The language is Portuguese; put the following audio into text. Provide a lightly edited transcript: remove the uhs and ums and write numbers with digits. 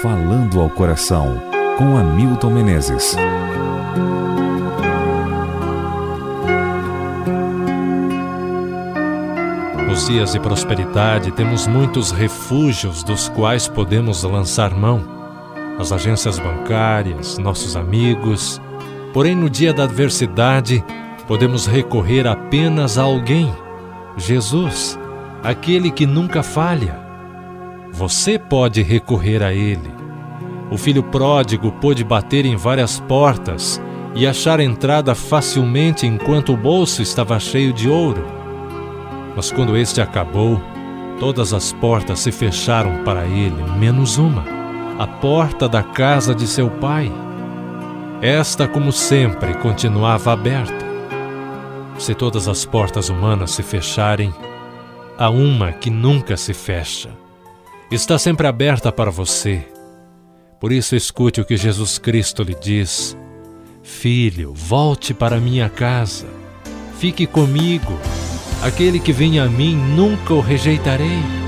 Falando ao Coração, com Hamilton Menezes. Nos dias de prosperidade, temos muitos refúgios dos quais podemos lançar mão. As agências bancárias, nossos amigos. Porém, no dia da adversidade, podemos recorrer apenas a alguém: Jesus, aquele que nunca falha. Você pode recorrer a Ele. O filho pródigo pôde bater em várias portas e achar entrada facilmente enquanto o bolso estava cheio de ouro. Mas quando este acabou, todas as portas se fecharam para ele, menos uma, a porta da casa de seu pai. Esta, como sempre, continuava aberta. Se todas as portas humanas se fecharem, há uma que nunca se fecha. Está sempre aberta para você. Por isso, escute o que Jesus Cristo lhe diz: Filho, volte para minha casa. Fique comigo. Aquele que vem a mim, nunca o rejeitarei.